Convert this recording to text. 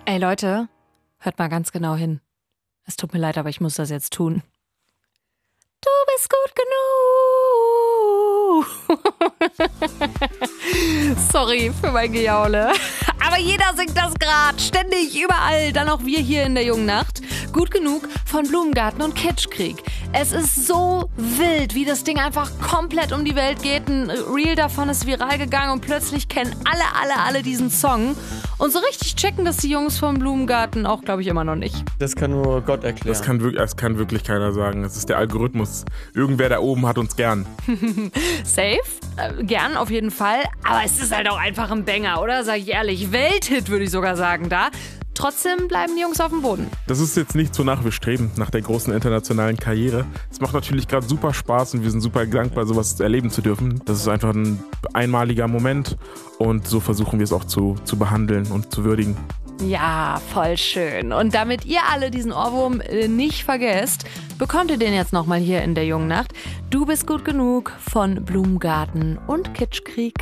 Ey Leute, hört mal ganz genau hin. Es tut mir leid, aber ich muss das jetzt tun. Du bist gut genug. Sorry für mein Gejaule. Aber jeder singt das grad, ständig, überall. Dann auch wir hier in der jungen Nacht. Gut genug von Blumengarten und Kitschkrieg. Es ist so wild, wie das Ding einfach komplett um die Welt geht. Ein Reel davon ist viral gegangen und plötzlich kennen alle diesen Song. Und so richtig checken das die Jungs vom Blumengarten auch, glaube ich, immer noch nicht. Das kann nur Gott erklären. Das kann wirklich keiner sagen. Das ist der Algorithmus. Irgendwer da oben hat uns gern. Safe, gern auf jeden Fall. Aber es ist halt auch einfach ein Banger, oder? Sag ich ehrlich. Welthit, würde ich sogar sagen, da. Trotzdem bleiben die Jungs auf dem Boden. Das ist jetzt nicht so nach wir streben, nach der großen internationalen Karriere. Es macht natürlich gerade super Spaß und wir sind super dankbar, sowas erleben zu dürfen. Das ist einfach ein einmaliger Moment und so versuchen wir es auch zu behandeln und zu würdigen. Ja, voll schön. Und damit ihr alle diesen Ohrwurm nicht vergesst, bekommt ihr den jetzt nochmal hier in der jungen Nacht. Du bist gut genug von Blumengarten und Kitschkrieg.